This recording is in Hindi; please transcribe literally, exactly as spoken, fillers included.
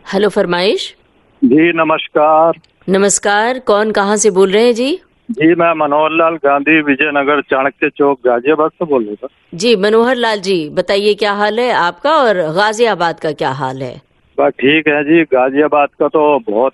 हेलो फरमाइश। जी नमस्कार। नमस्कार, कौन कहाँ से बोल रहे हैं जी? जी मैं मनोहर लाल गांधी, विजयनगर, चाणक्य चौक, गाजियाबाद से बोल रहा था। जी मनोहर लाल जी, बताइए क्या हाल है आपका और गाजियाबाद का क्या हाल है? बस ठीक है जी। गाजियाबाद का तो बहुत